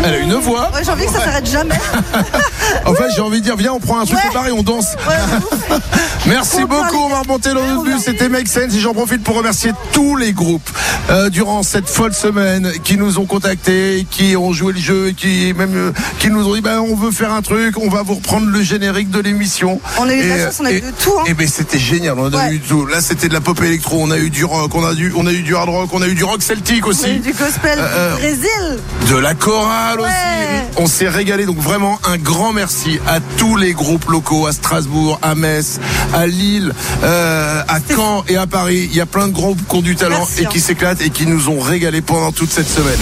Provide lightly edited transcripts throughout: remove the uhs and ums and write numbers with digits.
Elle a une voix. Ouais, j'ai envie que ça s'arrête jamais. En fait, j'ai envie de dire, viens, on prend un truc au bar et on danse. Merci beaucoup, on va remonter dans notre bus. C'était Make Sense et j'en profite pour remercier tous les groupes durant cette folle semaine qui nous ont contactés, qui ont joué le jeu, qui nous ont dit on veut faire un truc, on va vous reprendre le générique de l'émission. On a eu de la chance, on a eu de tout. Et ben c'était génial, on a eu tout. Là c'était de la pop électro, on a eu du rock, on a eu du hard rock, on a eu du rock celtique aussi. On a eu du gospel du Brésil. De la chorale aussi. On s'est régalé, donc vraiment un grand merci à tous les groupes locaux, à Strasbourg, à Metz, à Lille, à Caen et à Paris. Il y a plein de groupes qui ont du talent et qui s'éclatent et qui nous ont régalé pendant toute cette semaine.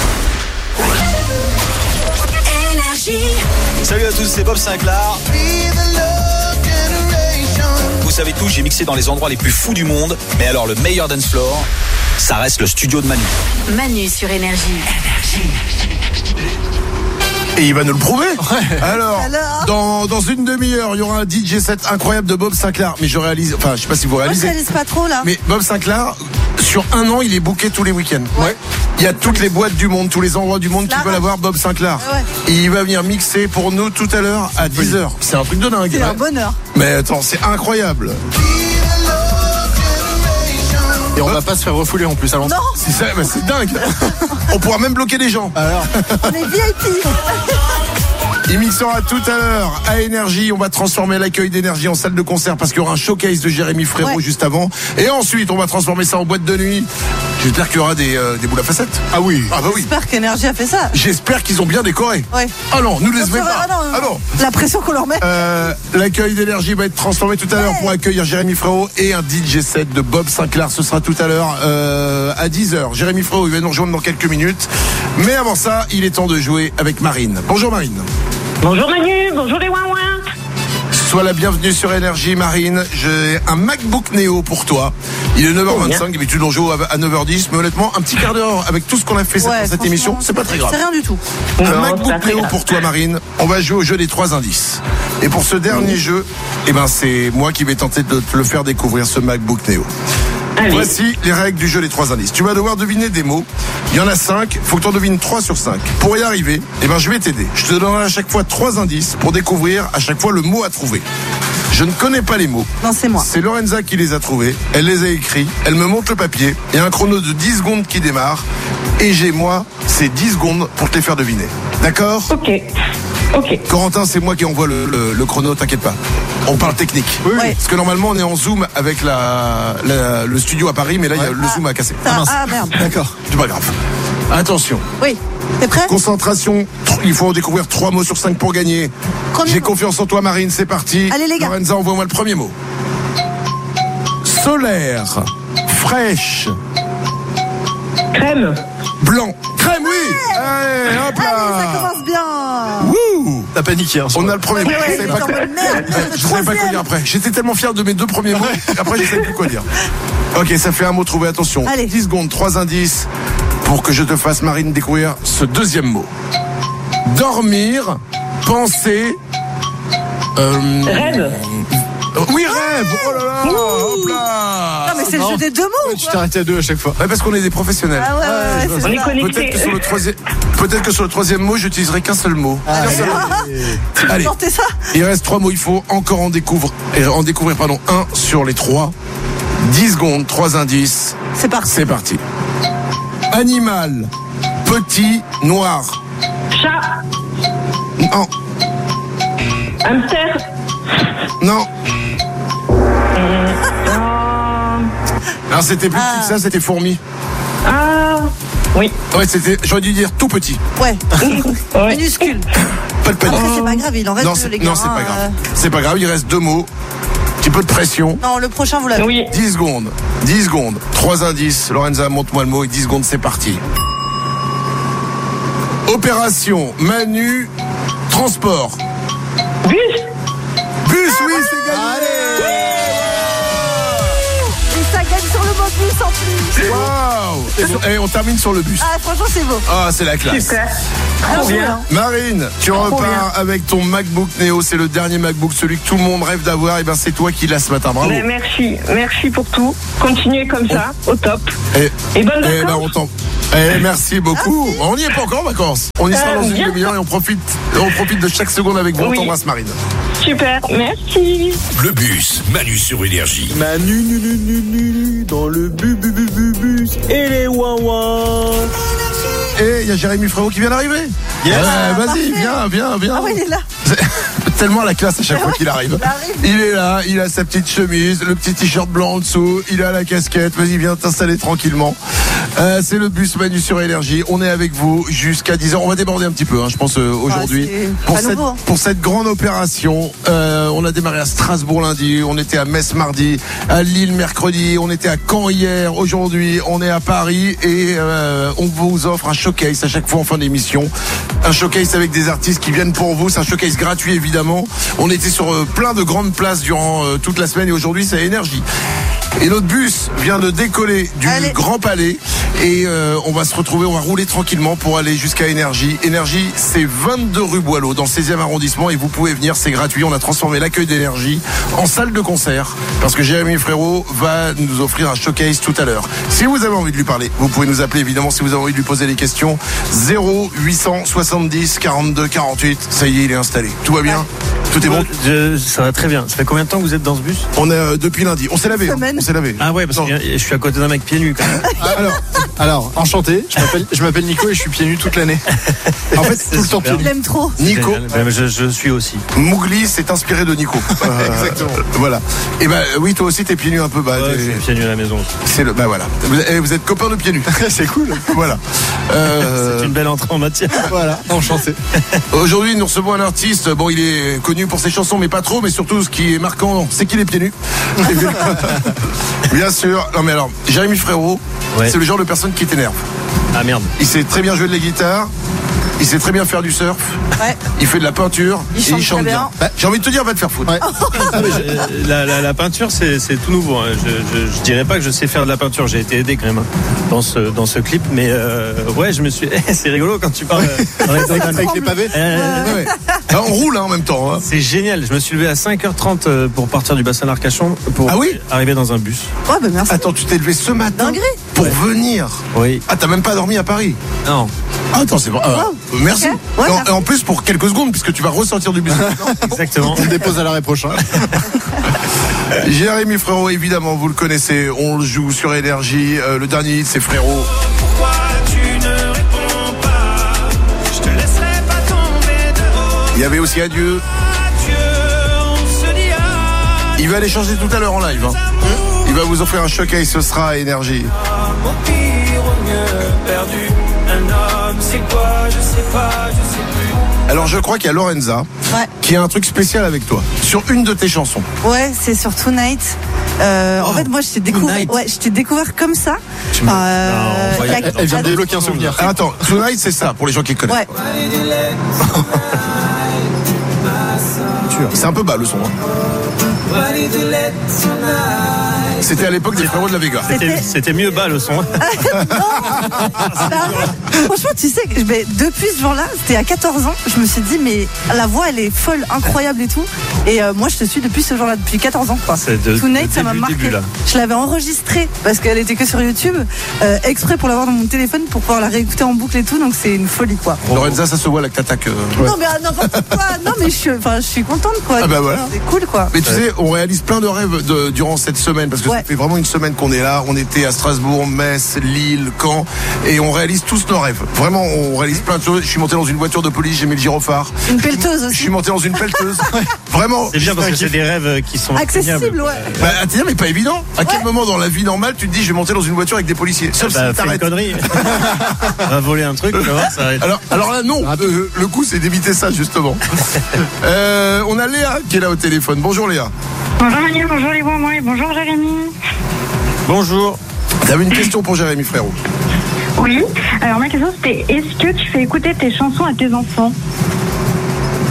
Salut à tous, c'est Bob Sinclair. Vous savez tout, j'ai mixé dans les endroits les plus fous du monde. Mais alors le meilleur dance floor, ça reste le studio de Manu. Manu sur Énergie. Et il va nous le prouver. Alors, dans une demi-heure, il y aura un DJ set incroyable de Bob Sinclair. Mais je réalise, je sais pas si vous réalisez. Moi, je réalise pas trop là. Mais Bob Sinclair, sur un an, il est booké tous les week-ends. Ouais. Il y a toutes les boîtes du monde, tous les endroits du monde qui veulent avoir Bob Sinclair. Ouais. Et il va venir mixer pour nous tout à l'heure à 10h. C'est un truc de dingue. C'est un bonheur. Mais attends, c'est incroyable. Et on va pas se faire refouler en plus à l'entrée. Non. C'est dingue. On pourra même bloquer les gens. Alors. On est VIP. Il mixera tout à l'heure à Énergie. On va transformer l'accueil d'Énergie en salle de concert parce qu'il y aura un showcase de Jérémy Frérot juste avant. Et ensuite, on va transformer ça en boîte de nuit. J'espère qu'il y aura des boules à facettes. Ah oui. Ah bah oui. J'espère qu'Énergie a fait ça. J'espère qu'ils ont bien décoré. Ouais. Ah non, nous les met pas. Ah non. La pression qu'on leur met. L'accueil d'Énergie va être transformé tout à l'heure pour accueillir Jérémy Frérot et un DJ set de Bob Sinclair. Ce sera tout à l'heure à 10h. Jérémy Frérot, il va nous rejoindre dans quelques minutes. Mais avant ça, il est temps de jouer avec Marine. Bonjour Marine. Bonjour Manu, bonjour les ouin. Sois la bienvenue sur Énergie Marine. J'ai un MacBook Neo pour toi. Il est 9h25, d'habitude on joue à 9h10, mais honnêtement, un petit quart d'heure avec tout ce qu'on a fait dans cette émission, c'est pas très grave. C'est rien du tout. Un MacBook Neo pour toi Marine. On va jouer au jeu des 3 indices. Et pour ce dernier jeu, c'est moi qui vais tenter de te le faire découvrir, ce MacBook Neo. Allez. Voici les règles du jeu des 3 indices. Tu vas devoir deviner des mots. Il y en a 5. Faut que tu en devines 3 sur 5. Pour y arriver, je vais t'aider. Je te donnerai à chaque fois 3 indices pour découvrir à chaque fois le mot à trouver. Je ne connais pas les mots. Non, c'est moi. C'est Lorenza qui les a trouvés. Elle les a écrits. Elle me montre le papier. Il y a un chrono de 10 secondes qui démarre. Et c'est 10 secondes pour te les faire deviner. D'accord ? Ok. Corentin, c'est moi qui envoie le chrono, t'inquiète pas. On parle technique. Oui. Parce que normalement, on est en Zoom avec le studio à Paris, mais là, le Zoom a cassé. Ah merde. D'accord, c'est pas grave. Attention. Oui. T'es prêt ? Concentration. Il faut en découvrir 3 mots sur 5 pour gagner. J'ai confiance en toi, Marine, c'est parti. Allez, les gars. Lorenza, envoie-moi le premier mot. Solaire. Fraîche. Crème. Blanc. Crème, oui. Allez, hop là. Allez, ça commence bien. Wouh. T'as paniqué. On a le premier mot. Je savais pas quoi dire après. J'étais tellement fier de mes 2 premiers mots. Après, je savais plus quoi dire. Ok, ça fait un mot trouvé. Attention. Allez. 10 secondes, 3 indices pour que je te fasse, Marine, découvrir ce deuxième mot. Dormir, penser. Rêve. Oui, rêve. Oh là là. Hop là. Non, mais c'est le jeu des 2 mots. Tu t'arrêtais à 2 à chaque fois. Ouais, parce qu'on est des professionnels. Ah ouais, On est connectés. Peut-être que sur le troisième mot, j'utiliserai qu'un seul mot. Allez. Portez ça. Il reste 3 mots. Il faut encore en découvrir un sur les 3. 10 secondes, 3 indices. C'est parti. C'est parti. Animal. Petit, noir. Chat. Non. Hamster. Non. Alors c'était plus petit que ça, c'était fourmi. Ah. Oui. Ouais, j'aurais dû dire tout petit. Ouais. Minuscule. Pas de panique. Après, c'est pas grave, il en reste 2, les gars. Non, c'est pas grave. C'est pas grave, il reste 2 mots. Petit peu de pression. Non, le prochain, vous l'avez. Oui. 10 secondes. 3 indices. Lorenza, montre-moi le mot et 10 secondes, c'est parti. Opération Manu Transport. Bus. Bus, oui, c'est gagné. Et ça gagne sur le mot bus. ressorti. Waouh. Et on termine sur le bus. Ah, franchement, c'est beau. Ah, c'est la classe. Super. Trop Trop bien. bien. Marine, tu repars avec ton MacBook Neo. C'est le dernier MacBook, celui que tout le monde rêve d'avoir. Et ben, c'est toi qui l'as ce matin. Bravo. Mais merci pour tout. Continuez comme ça, au top. Et bonnes ben, vacances. on t'en... merci beaucoup. On n'y est pas encore en vacances. On y sera dans une bien. demi-heure et on profite de chaque seconde avec vous. On Oui. t'embrasse, Marine. Super, merci. Le bus, Manu sur Énergie. Manu, dans le bus et les wawa. Et il y a Jérémy Frérot qui vient d'arriver. Vas-y, viens. Ah ouais, il est là. Tellement la classe à chaque fois qu'il arrive. Il est là, il a sa petite chemise, le petit t-shirt blanc en dessous, il a la casquette. Vas-y, viens t'installer tranquillement. C'est le bus Manu sur Énergie. On est avec vous jusqu'à 10h. On va déborder un petit peu, je pense, aujourd'hui. Pour cette grande opération. On a démarré à Strasbourg lundi, on était à Metz mardi, à Lille mercredi, on était à Caen hier. Aujourd'hui, on est à Paris et on vous offre un showcase à chaque fois en fin d'émission. Un showcase avec des artistes qui viennent pour vous. C'est un showcase gratuit, évidemment. On était sur plein de grandes places durant toute la semaine et aujourd'hui, c'est Énergie. Et notre bus vient de décoller du Grand Palais et on va se retrouver, on va rouler tranquillement pour aller jusqu'à Énergie. Énergie, c'est 22 rue Boileau dans le 16e arrondissement et vous pouvez venir, c'est gratuit. On a transformé l'accueil d'Énergie en salle de concert parce que Jérémy Frérot va nous offrir un showcase tout à l'heure. Si vous avez envie de lui parler, vous pouvez nous appeler évidemment si vous avez envie de lui poser des questions. 0870 42 48. Ça y est, il est installé. Tout va bien ? Tout est bon ? Ça va très bien. Ça fait combien de temps que vous êtes dans ce bus ? On est depuis lundi. On s'est lavé. On s'est lavé. Ah ouais, parce que je suis à côté d'un mec pieds nus quand même. Alors, enchanté, je m'appelle Nico et je suis pieds nus toute l'année. En fait, tout le temps pieds nus. Il l'aime trop. Nico. Je suis aussi. Mougli s'est inspiré de Nico. Exactement. Voilà. Et oui, toi aussi t'es pieds nus un peu. Je suis pieds nus à la maison aussi. C'est voilà. Vous êtes copains de pieds nus. C'est cool. Voilà. C'est une belle entrée en matière. Voilà, enchanté. Aujourd'hui, nous recevons un artiste. Bon, il est connu pour ses chansons, mais pas trop. Mais surtout, ce qui est marquant, c'est qu'il est pieds nus. Bien sûr. Non, mais alors, Jérémy Frérot, c'est le genre de personne qui t'énerve. Ah merde. Il sait très bien jouer de la guitare. Il sait très bien faire du surf. Ouais. Il fait de la peinture. Il chante bien. J'ai envie de te dire, va te faire foutre. Ouais. La peinture, c'est tout nouveau. Je dirais pas que je sais faire de la peinture. J'ai été aidé quand même dans ce clip. Mais je me suis. C'est rigolo quand tu parles Avec les pavés. On roule en même temps. C'est génial. Je me suis levé à 5h30 pour partir du bassin d'Arcachon pour arriver dans un bus. Ouais, bah merci. Attends, tu t'es levé ce matin Dinguerie. pour venir. Oui. Ah, t'as même pas dormi à Paris? Non. Attends, c'est bon. Merci. Okay. Et en plus, pour quelques secondes, puisque tu vas ressortir du bus. Exactement. On le dépose à l'arrêt prochain. Jérémy Frérot, évidemment, vous le connaissez. On le joue sur Énergie. Le dernier hit, c'est Frérot. Pourquoi tu ne réponds pas? Je te laisserai pas tomber de haut. Il y avait aussi Adieu. Adieu, on se dit adieu. Il va aller changer tout à l'heure en live. Il va vous offrir un showcase, ce sera à Énergie. Au pire, au mieux, perdu. Un homme, c'est quoi? Je sais pas, je sais plus. Alors je crois qu'il y a Lorenza qui a un truc spécial avec toi sur une de tes chansons. Ouais, c'est sur Tonight. En fait, moi, je t'ai découvert comme ça. Elle vient de débloquer un souvenir. Ah, attends, Tonight, c'est ça pour les gens qui connaissent. Ouais. C'est un peu bas le son. C'était à l'époque des Frérots de la Vega. C'était mieux bas le son. Franchement, tu sais, depuis ce jour-là, c'était à 14 ans, je me suis dit, mais la voix, elle est folle, incroyable et tout. Et moi, je te suis depuis ce jour-là, depuis 14 ans, quoi. Tonight, ça m'a marqué. Je l'avais enregistrée parce qu'elle était que sur YouTube, exprès pour l'avoir dans mon téléphone pour pouvoir la réécouter en boucle et tout. Donc, c'est une folie, quoi. Lorenza, ça se voit là que t'attaques. Non, mais n'importe quoi. Non, mais je suis contente, quoi. Ah bah voilà. C'est cool, quoi. Mais tu sais, on réalise plein de rêves durant cette semaine parce que ça fait vraiment une semaine qu'on est là. On était à Strasbourg, Metz, Lille, Caen et on réalise tous nos rêves. Vraiment, on réalise plein de choses. Je suis monté dans une voiture de police, j'ai mis le gyrophare. Une pelleteuse aussi. Je suis monté dans une pelleteuse. Vraiment. C'est bien parce que c'est des rêves qui sont accessibles, ouais. Bah, mais pas évident. À quel moment dans la vie normale tu te dis je vais monter dans une voiture avec des policiers? Sauf si t'arrêtes. Une connerie. On va voler un truc, tu vas voir, ça arrête. Alors là, non. Le coup, c'est d'éviter ça, justement. On a Léa qui est là au téléphone. Bonjour Léa. Bonjour Manu, bonjour les bons et bonjour Jérémy. Bonjour. T'avais une question pour Jérémy Frérot? Oui, alors ma question c'était, est-ce que tu fais écouter tes chansons à tes enfants?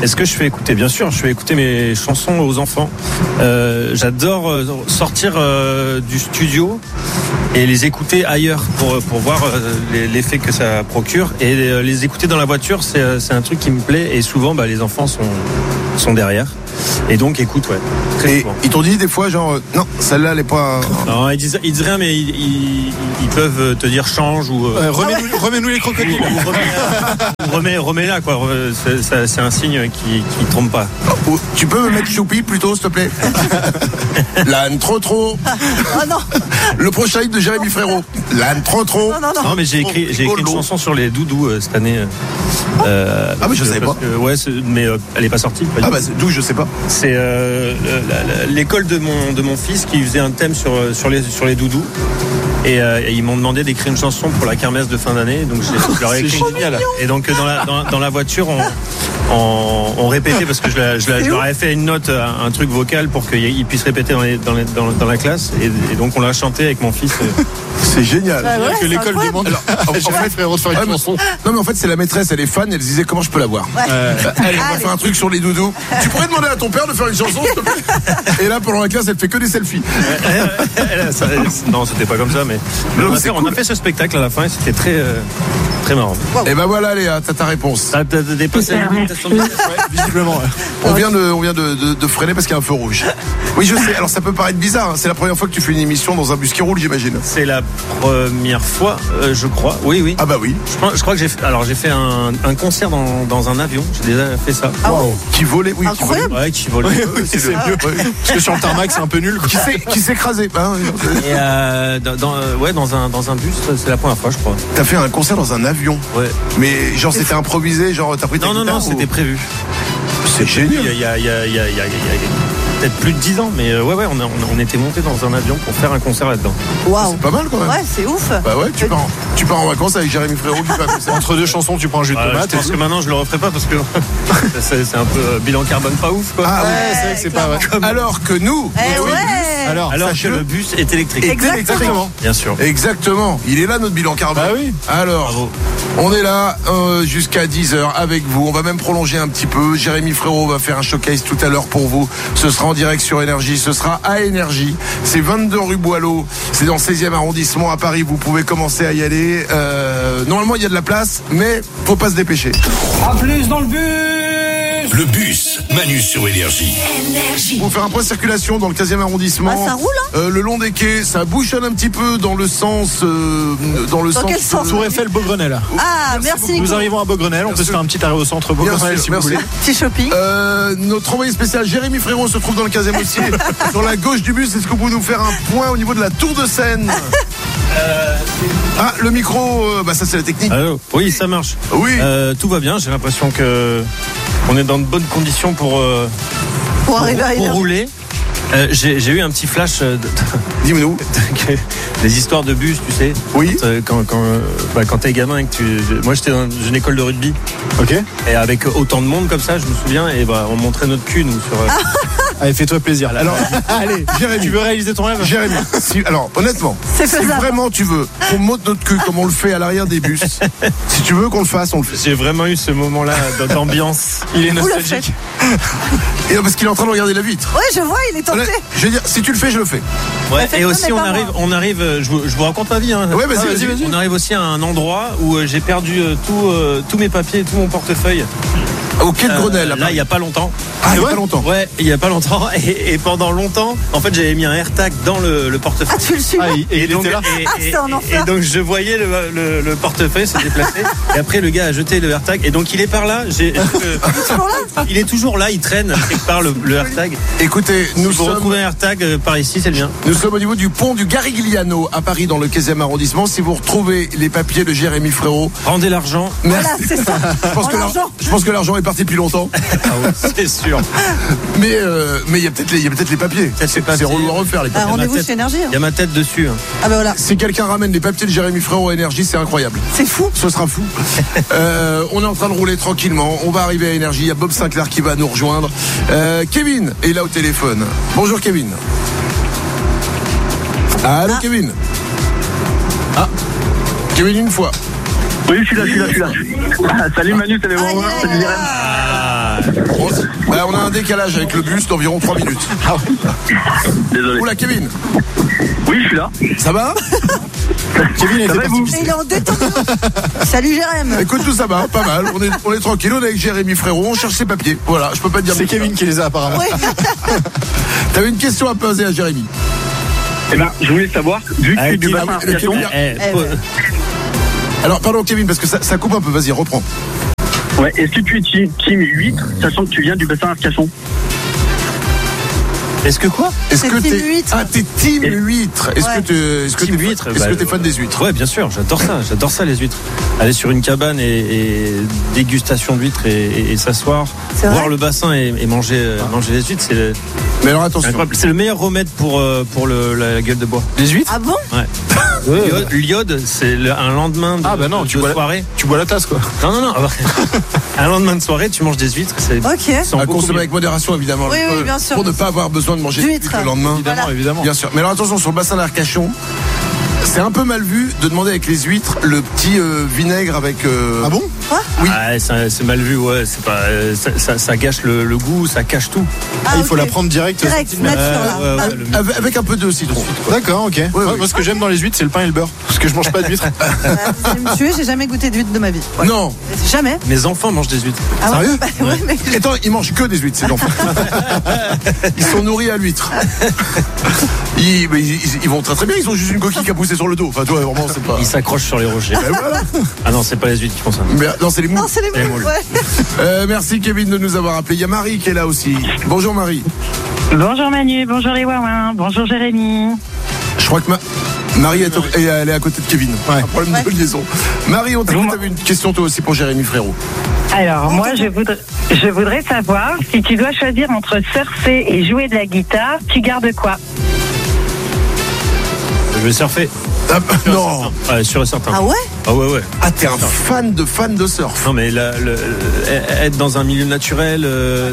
Est-ce que je fais écouter? Bien sûr, je fais écouter mes chansons aux enfants. J'adore sortir du studio et les écouter ailleurs pour voir l'effet que ça procure. Et les écouter dans la voiture, c'est un truc qui me plaît. Et souvent, les enfants sont derrière. Et donc, écoute, ouais. Très souvent. Ils t'ont dit des fois, genre, non, celle-là, elle est pas. Non, ils disent rien, mais ils peuvent te dire change ou. Remets-nous les crocodiles. Remets-la, quoi. C'est un signe qui trompe pas. Tu peux me mettre Choupi plutôt, s'il te plaît? L'âne trop. Oh non. Le prochain hit de Jérémy Frérot. L'âne trop. Non, mais j'ai écrit une chanson sur les doudous cette année. Mais je savais pas. Mais elle est pas sortie. D'où je sais pas. C'est l'école de mon fils qui faisait un thème sur les doudous. Et ils m'ont demandé d'écrire une chanson pour la kermesse de fin d'année. Donc je leur ai écrit. Et donc dans la voiture on répétait parce que je leur avais fait une note, un truc vocal pour qu'ils puissent répéter dans la classe. Et donc on l'a chanté avec mon fils. C'est génial. Que l'école demande. En fait, frérot, de faire une chanson. Non mais en fait c'est la maîtresse, elle est fan, elle se disait comment je peux la voir. Allez, on va faire un truc sur les doudous. Tu pourrais demander à ton père de faire une chanson, s'il te plaît. Et là pendant la classe elle fait que des selfies. Non, c'était pas comme ça, mais on a fait ce spectacle à la fin et c'était très marrant. Et ben voilà Léa, t'as ta réponse. T'as dépassé visiblement. On vient de freiner parce qu'il y a un feu rouge. Oui je sais, alors ça peut paraître bizarre, c'est la première fois que tu fais une émission dans un bus qui roule, j'imagine. C'est la première fois, je crois. Oui. Ah bah oui. Je crois que j'ai fait un concert dans un avion. J'ai déjà fait ça. Wow. Qui volait, oui. Incroyable. Qui volait. C'est mieux. Parce que sur le tarmac, c'est un peu nul. Qui s'est écrasé. Et dans un bus, c'est la première fois, je crois. T'as fait un concert dans un avion. Ouais. Mais genre c'était improvisé, genre t'as pris ta guitare. Non, c'était prévu. C'est génial. Il y a peut-être plus de 10 ans, mais on était monté dans un avion pour faire un concert là-dedans. Waouh. C'est pas mal quand même. Ouais, c'est ouf. Bah ouais, tu pars en vacances avec Jérémy Frérot, tu fais un concert. Entre deux chansons, tu prends un jus de tomate. Je pense que maintenant je le referai pas parce que c'est un peu bilan carbone pas ouf, quoi. Ah ouais, c'est vrai que c'est pas vrai. Alors que nous, alors que le bus est électrique. Exactement. Bien sûr. Exactement. Il est là notre bilan carbone. Bah oui. Alors, bravo. On est là jusqu'à 10h avec vous. On va même prolonger un petit peu. Jérémy Frérot va faire un showcase tout à l'heure pour vous. Ce sera en direct sur Énergie. Ce sera à Énergie. C'est 22 rue Boileau. C'est dans le 16e arrondissement à Paris. Vous pouvez commencer à y aller. Normalement, il y a de la place, mais faut pas se dépêcher. À plus dans le bus. Le bus, Manu sur Énergie. Pour faire un point de circulation dans le 15e arrondissement. Ça roule, hein. Le long des quais, ça bouchonne un petit peu dans le sens. Dans quel sens? Tour Eiffel, Beaugrenelle. Ah, merci Nico. Nous arrivons à Beaugrenelle. On peut se faire un petit arrêt au centre Beaugrenelle si vous voulez. Petit shopping. Notre envoyé spécial Jérémy Frérot se trouve dans le 15e aussi. Sur la gauche du bus, est-ce que vous pouvez nous faire un point au niveau de la tour de Seine? Le micro, ça c'est la technique. Allô. Oui, ça marche. Oui. Tout va bien. J'ai l'impression qu'on est dans de bonnes conditions pour arriver à pour rouler. J'ai eu un petit flash Dis-nous. des histoires de bus, tu sais. Oui. Quand t'es gamin et que moi j'étais dans une école de rugby. Ok. Et avec autant de monde comme ça, je me souviens, et on montrait notre cul nous sur. Allez, fais-toi plaisir. Alors, allez, Jérémy, tu veux réaliser ton rêve? Jérémy, alors honnêtement, si vraiment tu veux qu'on monte notre cul comme on le fait à l'arrière des bus, si tu veux qu'on le fasse, on le fait. J'ai vraiment eu ce moment-là d'ambiance. Il est nostalgique. Et parce qu'il est en train de regarder la vitre. Ouais, je vois, il est tenté. Je veux dire, si tu le fais, je le fais. Ouais, et aussi on arrive, je vous raconte ma vie. Hein. Ouais, vas-y. On arrive aussi à un endroit où j'ai perdu tous mes papiers, tout mon portefeuille. Au quai de Grenelle. Là, il n'y a pas longtemps. Ah, il n'y a pas longtemps. Ouais, il n'y a pas longtemps. Et pendant longtemps, en fait, j'avais mis un AirTag dans le portefeuille. Ah, tu le suis. Et donc, c'est un enfer. et donc, je voyais le portefeuille se déplacer. Et après, le gars a jeté le AirTag. Et donc, il est par là. Il est toujours là. Il traîne quelque part le AirTag. Écoutez, nous sommes. Retrouver un AirTag par ici, c'est le mien. Nous sommes au niveau du pont du Garigliano à Paris, dans le 15e arrondissement. Si vous retrouvez les papiers de Jérémy Frérot, rendez l'argent. Voilà, c'est ça. Je pense que l'argent est parti depuis longtemps. Ah oui, c'est sûr. Mais il y a peut-être les papiers. C'est relou à refaire les papiers. Rendez-vous chez Énergie. Il y a ma tête dessus. Ah bah voilà. Si quelqu'un ramène les papiers de Jérémy Frérot à Énergie, c'est incroyable. C'est fou. Ce sera fou. On est en train de rouler tranquillement. On va arriver à Énergie. Il y a Bob Sinclair qui va nous rejoindre. Kevin est là au téléphone. Bonjour Kevin. Allô Kevin. Kevin une fois. Oui, je suis là. Salut Manu, salut Romain, salut Jérémy. On a un décalage avec le bus d'environ 3 minutes. Désolé. Oula, Kevin. Oui, je suis là. Ça va? Kevin était parti. Il est en détente. Salut Jérémy. Écoute, tout ça va, pas mal. On est tranquille, on est avec Jérémy Frérot, on cherche ses papiers. Voilà, je peux pas te dire. C'est Kevin qui les a apparemment. Ouais. T'avais une question à poser à Jérémy. Eh ben, je voulais savoir, vu que tu es du bassin Arcachon. Alors, pardon Kevin, parce que ça coupe un peu, vas-y, reprends. Ouais, est-ce que tu es team 8, sachant que tu viens du bassin Arcachon? Est-ce que quoi? Est-ce que team t'es 8. Ah, t'es team huître. Est-ce que Team t'es huître, Est-ce que t'es fan des huîtres? Ouais, bien sûr, j'adore ça les huîtres. Aller sur une cabane et dégustation d'huîtres et s'asseoir, voir le bassin et manger les huîtres, Mais alors attention, c'est le meilleur remède pour la gueule de bois. Les huîtres? Ah bon? Ouais. L'iode, c'est un lendemain de soirée. Tu bois la tasse quoi. Non. Un lendemain de soirée, tu manges des huîtres. Ok. à consommer avec modération évidemment. Oui, bien sûr. Pour ne pas avoir besoin de manger D'huîtres. le lendemain. Évidemment. Bien sûr. Mais alors attention, sur le bassin d'Arcachon, c'est un peu mal vu de demander avec les huîtres le petit vinaigre avec. Ah bon? Oui. Ah, c'est mal vu, ouais. C'est pas, ça gâche le goût, ça cache tout. Il faut la prendre direct. Direct, nature là. Avec un peu de citron. D'accord, ok. Moi, ce que j'aime dans les huîtres, c'est le pain et le beurre. Parce que je mange pas d'huîtres. Vous allez me tuer, j'ai jamais goûté d'huîtres de ma vie. Ouais. Non. Jamais. Mes enfants mangent des huîtres. Ah Sérieux? Ouais, mais... Attends, ils mangent que des huîtres, ces enfants. Ils sont nourris à l'huître. Ils vont très très bien, ils ont juste une coquille qui a poussé sur le dos. Enfin, toi, vraiment, c'est pas. Ils s'accrochent sur les rochers. Voilà. Ah non, c'est pas les huîtres qui font ça. Mais, non, c'est les moules. Non, c'est les moules. Ouais. Merci Kevin de nous avoir appelé. Il y a Marie qui est là aussi. Bonjour Marie. Bonjour Manu, bonjour les Wawins, bonjour Jérémy. Je crois que Marie elle est à côté de Kevin. Ouais. Un problème de liaison. Marie, on t'écoute, t'avais une question toi aussi pour Jérémy Frérot. Alors moi je voudrais savoir si tu dois choisir entre surfer et jouer de la guitare, tu gardes quoi? Je vais surfer. Non. Ouais, sûr et certain. Ah ouais? Ah ouais. Ah, t'es un fan de surf. Non mais être dans un milieu naturel,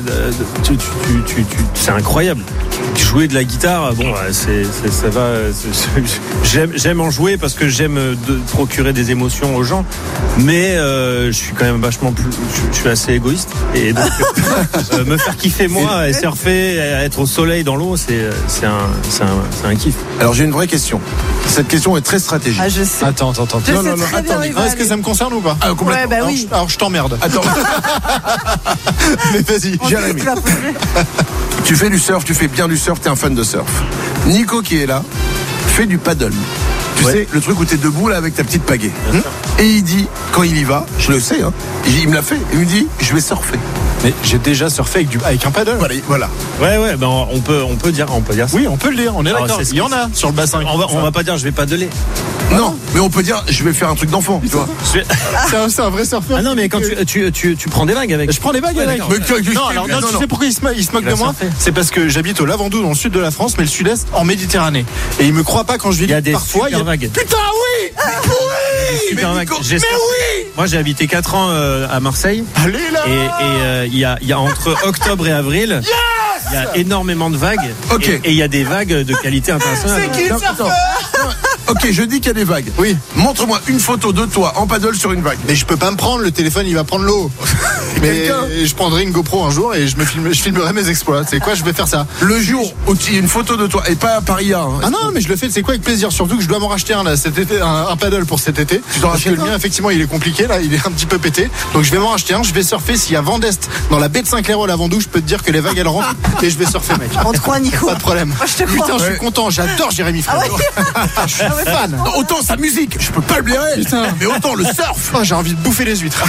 c'est incroyable. Jouer de la guitare, bon, ça va. J'aime en jouer parce que j'aime procurer des émotions aux gens, mais je suis quand même je suis assez égoïste et donc me faire kiffer moi et surfer, être au soleil dans l'eau, c'est un kiff. Alors j'ai une vraie question. Cette question est très stratégique. Ah, je sais. Attends. Je Non, sais non, très bien où il va Est-ce que aller. ça me concerne ou pas? Ah, complètement. Ouais, bah oui. Alors je t'emmerde. Attends. Mais vas-y. Jérémy. Tu vas poser. Tu fais du surf, tu fais bien du surf, t'es un fan de surf. Nico qui est là fait du paddle. Tu sais, le truc où t'es debout là avec ta petite pagaie. Et il dit, quand il y va, je le sais, il me l'a fait, il me dit, je vais surfer. Mais j'ai déjà surfé avec un paddle. Voilà. Ouais, ben on peut dire ça. Oui, on peut le dire, on est Alors, d'accord. c'est ce Il y en a sur le bassin. On va pas dire je vais paddler. Non, mais on peut dire, je vais faire un truc d'enfant, tu vois. C'est un vrai surfeur. Ah non, mais quand tu prends des vagues avec. Je prends des vagues avec. Mais Tu sais pourquoi il se moque de moi? C'est parce que j'habite au Lavandou dans le sud de la France, mais le sud-est en Méditerranée. Et il me croit pas quand je lui dis Il y a des parfois super vagues. Putain, oui. Super vagues. Mais oui. Moi j'ai habité 4 ans à Marseille. Allez là. Et il y a entre octobre et avril, il y a énormément de vagues. Ok. Et il y a des vagues de qualité internationale. C'est qui le surfeur? Ok, je dis qu'il y a des vagues. Oui. Montre-moi une photo de toi en paddle sur une vague. Mais je peux pas me prendre, le téléphone il va prendre l'eau. Mais je prendrai une GoPro un jour et je filmerai mes exploits. C'est quoi, je vais faire ça. Le jour où il y a une photo de toi, et pas par IA. Ah non, mais je le fais, c'est quoi, avec plaisir. Surtout que je dois m'en racheter un là cet été, un paddle pour cet été. Tu t'en Parce que rachètes le mien, effectivement, il est compliqué là, il est un petit peu pété. Donc je vais m'en racheter un. Je vais surfer. S'il y a vent d'est dans la baie de Saint-Clair au Lavandou, je peux te dire que les vagues elles rentrent et je vais surfer, mec. On te croit, Nico. Pas de problème. Moi, je te crois. Putain, je suis content. J'adore Jérémy Frérot. Je suis fan. Autant sa musique, je peux pas le blairer. Mais autant le surf. Oh, j'ai envie de bouffer les huîtres.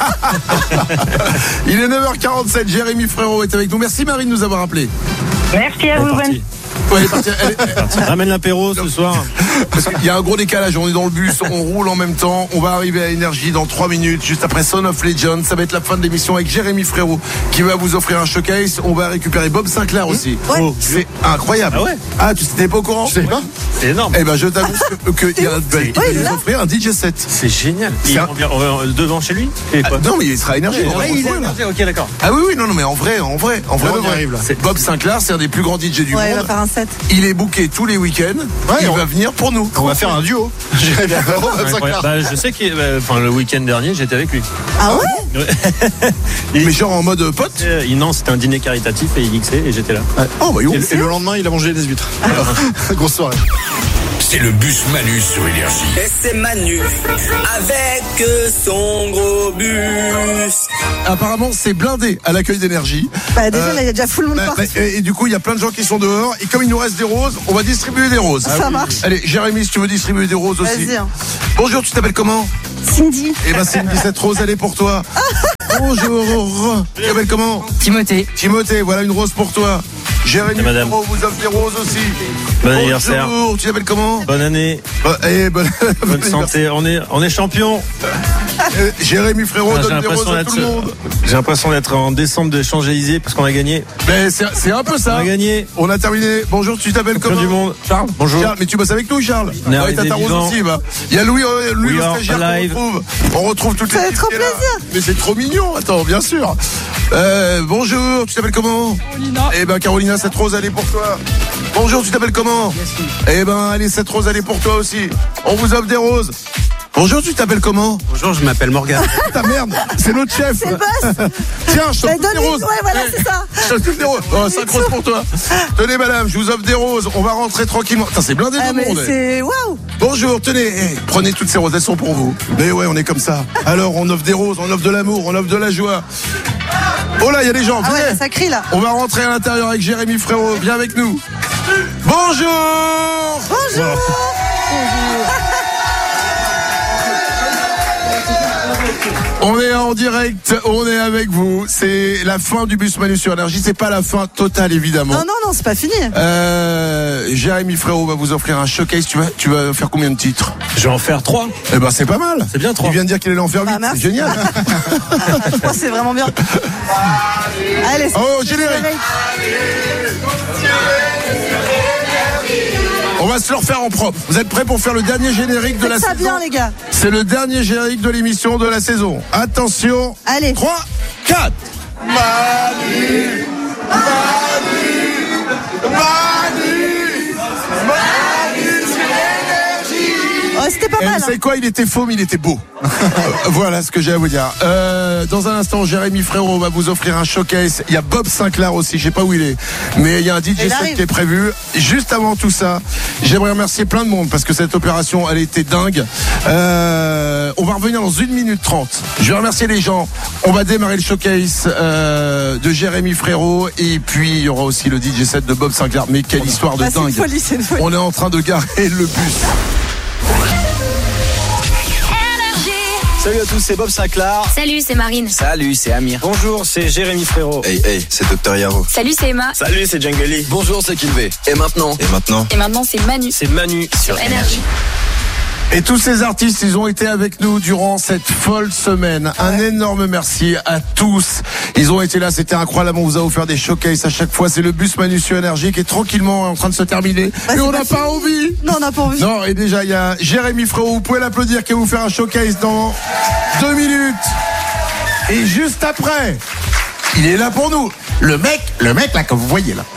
Il est 9h47, Jérémy Frérot est avec nous. Merci Marie de nous avoir appelé. Merci à vous. Elle est partie. Ramène l'apéro ce soir. Parce qu'il y a un gros décalage, on est dans le bus, on roule en même temps, on va arriver à Énergie dans 3 minutes, juste après Son of Legend, ça va être la fin de l'émission avec Jérémy Frérot qui va vous offrir un showcase, on va récupérer Bob Sinclair aussi. Ouais. C'est incroyable. Ah ouais. Ah, tu n'étais pas au courant? Je sais pas. C'est énorme. Eh ben je t'annonce qu'il va nous offrir un DJ set. C'est génial. C'est On va devant chez lui. Et quoi Non mais il sera à Énergie. on va il retrouver, est là. Ok, d'accord. Ah oui, non mais en vrai on y de vrai. arrive, là. Bob Sinclair, c'est un des plus grands DJ du Ouais, il va monde. faire un set. fait. Il est booké tous les week-ends. Il va venir pour nous. On va faire un duo. Je sais que le week-end dernier, j'étais avec lui. Ah ouais? Mais genre en mode pote? Non, c'était un dîner caritatif et il mixait et j'étais là. Oh, bah, et le lendemain, il a mangé des huîtres. Grosse soirée. C'est le bus Manu sur Énergie. Et c'est Manu avec son gros bus. Apparemment, c'est blindé à l'accueil d'Énergie. Bah déjà, là, il y a déjà full le monde partout. Et du coup, il y a plein de gens qui sont dehors. Et comme il nous reste des roses, on va distribuer des roses. Ça marche. Allez, Jérémy, si tu veux distribuer des roses aussi. Vas-y. Bonjour, tu t'appelles comment? Cindy. Eh ben, Cindy, cette rose, elle est pour toi. Bonjour. Tu t'appelles comment? Timothée. Timothée, voilà une rose pour toi. Jérémy, madame. vous offre des roses aussi. Bon anniversaire. Bonjour, tu t'appelles comment? Bonne année. Bonne santé. On est champion. Jérémy Frérot donne des roses à tout le monde. J'ai l'impression d'être en décembre de Champs-Élysées parce qu'on a gagné. Mais c'est un peu ça. On a gagné. On a terminé. Bonjour, tu t'appelles comment? Du monde. Charles. Bonjour. Charles, mais tu bosses avec nous, Charles? Ouais, t'as ta rose aussi, bah. Il y a Louis le stagiaire qu'on retrouve. On retrouve toutes les Ça fait trop plaisir. Mais c'est trop mignon. Attends, bien sûr. Bonjour, tu t'appelles comment? Carolina. Eh ben, Carolina, cette rose, elle est pour toi. Bonjour, tu t'appelles comment? Eh ben, allez, cette rose, elle est pour toi aussi. On vous offre des roses. Bonjour, tu t'appelles comment? Bonjour, je m'appelle Morgane. Ta merde, c'est notre chef. C'est le boss. Tiens, je t'offre des roses. Ouais, voilà, c'est ça. Je t'offre des roses. Oh, 5 roses pour toi. Tenez, madame, je vous offre des roses. On va rentrer tranquillement. Putain, c'est blindé de monde. C'est waouh. Bonjour, tenez, prenez toutes ces roses, elles sont pour vous. Mais ouais, on est comme ça. Alors, on offre des roses, on offre de l'amour, on offre de la joie. Oh là, il y a des gens. Ah ouais, ça crie là. On va rentrer à l'intérieur avec Jérémy Frérot. Viens avec nous. Bonjour. Bonjour. On est en direct, on est avec vous. C'est la fin du bus Manu sur Énergie. C'est pas la fin totale, évidemment. Non, c'est pas fini. Jérémy Frérot va vous offrir un showcase. Tu vas faire combien de titres? Je vais en faire 3. Eh ben, c'est pas mal. C'est bien 3. Il vient de dire qu'il allait en faire 8. C'est génial. C'est vraiment bien. Allez, oh, générique. On va se le refaire en propre. Vous êtes prêts pour faire le dernier générique de la saison? Ça bien, les gars. C'est le dernier générique de l'émission de la saison. Attention. Allez. 3, 4. Manu. Oh, c'était pas mal. C'est quoi? Il était faux, mais il était beau. Voilà ce que j'ai à vous dire. Dans un instant, Jérémy Frérot va vous offrir un showcase. Il y a Bob Sinclair aussi, je sais pas où il est, mais il y a un DJ set qui est prévu. Juste avant tout ça, j'aimerais remercier plein de monde parce que cette opération, elle était dingue. On va revenir dans 1 minute 30. Je vais remercier les gens. On va démarrer le showcase de Jérémy Frérot et puis il y aura aussi le DJ set de Bob Sinclair. Mais quelle histoire de dingue. C'est une folie. On est en train de garer le bus. Salut à tous, c'est Bob Sinclair. Salut, c'est Marine. Salut, c'est Amir. Bonjour, c'est Jérémy Frérot. Hey, c'est Dr Yaro. Salut, c'est Emma. Salut, c'est Djangeli. Bonjour, c'est Kilvé. Et maintenant, Et maintenant, c'est Manu. C'est Manu sur Énergie. Et tous ces artistes, ils ont été avec nous durant cette folle semaine. Un énorme merci à tous. Ils ont été là, c'était incroyable. On vous a offert des showcases à chaque fois. C'est le bus Manu sur Énergie qui est tranquillement en train de se terminer. Mais on n'a pas envie. Non, on n'a pas envie. Non, et déjà, il y a Jérémy Frérot. Vous pouvez l'applaudir qui va vous faire un showcase dans 2 minutes. Et juste après, il est là pour nous. Le mec là que vous voyez là.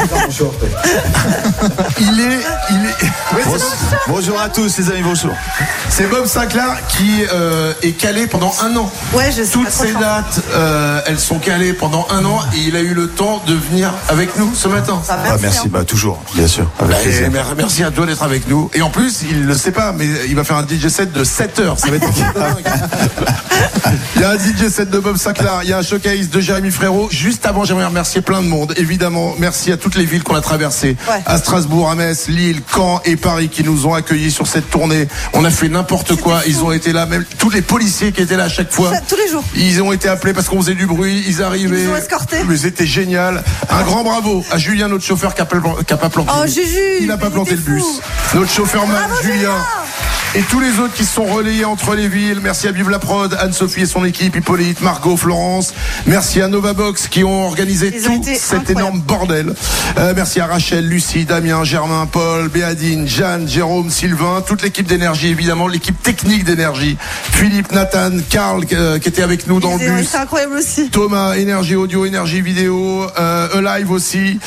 il est. Bonjour à tous les amis, bonjour. C'est Bob Sinclair qui est calé pendant 1 an. Ouais, je sais. Toutes ces dates, elles sont calées pendant 1 an et il a eu le temps de venir avec nous ce matin. Merci, toujours, bien sûr. Avec plaisir. Merci à toi d'être avec nous. Et en plus, il le sait pas, mais il va faire un DJ set de 7 heures. Ça va être Il y a un DJ set de Bob Sinclair, il y a un showcase de Jérémy Frérot. Juste avant, j'aimerais remercier plein de monde. Évidemment, merci à toutes les villes qu'on a traversées. Ouais. À Strasbourg, à Metz, Lille, Caen et Paris qui nous ont accueillis sur cette tournée. On a fait n'importe quoi. Ils ont été là, même tous les policiers qui étaient là à chaque fois. Tous les jours. Ils ont été appelés parce qu'on faisait du bruit. Ils arrivaient. Ils nous ont escortés. Mais c'était génial. Un grand bravo à Julien, notre chauffeur qui a pas planté. Oh, Juju. Il n'a pas planté le bus. Notre chauffeur, Julien. Et tous les autres qui se sont relayés entre les villes. Merci à Vive la Prod, Anne-Sophie et son équipe, Hippolyte, Margot, Florence. Merci à Novabox qui ont organisé tout cet énorme bordel. Merci à Rachel, Lucie, Damien, Germain, Paul, Béadine, Jeanne, Jérôme, Sylvain, toute l'équipe d'énergie évidemment, l'équipe technique d'énergie. Philippe, Nathan, Karl qui était avec nous dans le bus. C'est incroyable aussi. Thomas, énergie audio, énergie vidéo, Alive aussi.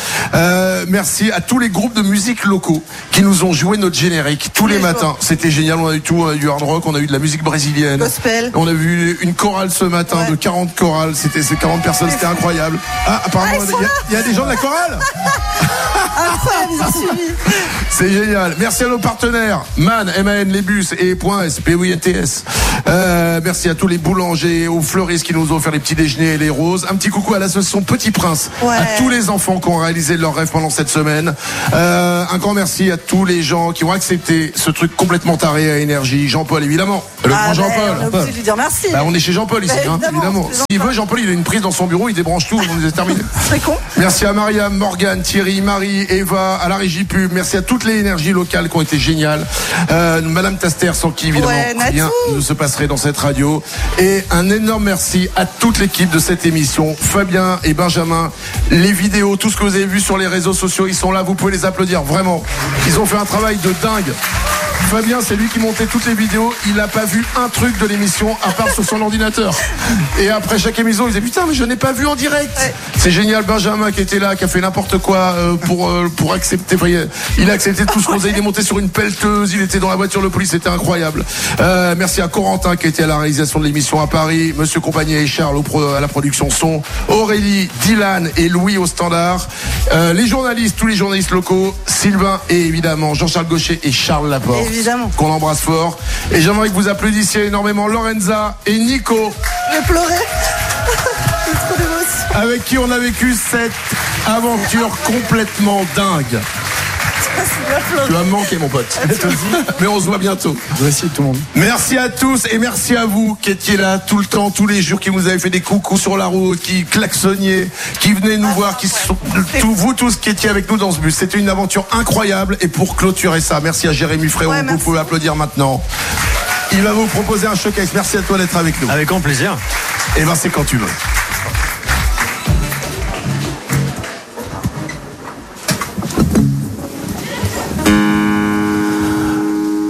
Merci à tous les groupes de musique locaux qui nous ont joué notre générique tous les matins. C'était génial, on a eu tout, on a eu du hard rock, on a eu de la musique brésilienne. Gospel. On a vu une chorale ce matin de 40 chorales, c'était ces 40 personnes, c'était incroyable. Ah, apparemment, il y a des gens de la chorale. Incroyable, ils ont suivi. C'est génial. Merci à nos partenaires, MAN, les bus et .s, POINTS. Merci à tous les boulangers, aux fleuristes qui nous ont offert les petits déjeuners et les roses. Un petit coucou à l'association Petit Prince, à tous les enfants qui ont réalisé leur rêve pendant cette semaine. Un grand merci à tous les gens qui ont accepté ce truc complètement taré à énergie. Jean-Paul, évidemment. Le grand Jean-Paul. On est obligé de lui dire merci. On est chez Jean-Paul ici, évidemment. S'il veut, Jean-Paul, il a une prise dans son bureau, il débranche tout, on est terminé. C'est con. Merci à Mariam, Morgane, Thierry, Marie, Eva, à la régie pub. Merci à toutes les énergies locales qui ont été géniales. Madame Taster, sans qui évidemment rien ne se passerait dans cette radio. Et un énorme merci à toute l'équipe de cette émission, Fabien et Benjamin. Les vidéos, tout ce que vous avez vu sur les réseaux sociaux, ils sont là, vous pouvez les applaudir, vraiment. Ils ont fait un travail de dingue. Fabien, c'est lui qui montait toutes les vidéos. Il n'a pas vu un truc de l'émission à part sur son ordinateur. Et après chaque émission, il disait putain, mais je n'ai pas vu en direct. C'est génial. Benjamin qui était là, qui a fait n'importe quoi pour accepter. Il a accepté tout ce qu'on faisait. Il est monté sur une pelleteuse. Il était dans la voiture de police. C'était incroyable. Merci à Corentin qui était à la réalisation de l'émission à Paris. Monsieur Compagnie et Charles à la production son. Aurélie, Dylan et Louis au standard. Les journalistes, tous les journalistes locaux. Sylvain et évidemment Jean-Charles Gaucher et Charles Laporte. Évidemment. Qu'on embrasse fort. Et j'aimerais que vous applaudissiez énormément Lorenza et Nico. J'ai pleuré. C'est trop d'émotion. Avec qui on a vécu cette aventure complètement dingue. Tu vas me manquer, mon pote. Mais on se voit bientôt. Merci tout le monde. Merci à tous et merci à vous qui étiez là tout le temps, tous les jours, qui vous avez fait des coucous sur la route, qui klaxonniez, qui venaient nous voir, vous tous qui étiez avec nous dans ce bus. C'était une aventure incroyable. Et pour clôturer ça, merci à Jérémy Frérot. Vous pouvez applaudir maintenant. Il va vous proposer un showcase. Merci à toi d'être avec nous. Avec grand plaisir. Et c'est quand tu veux.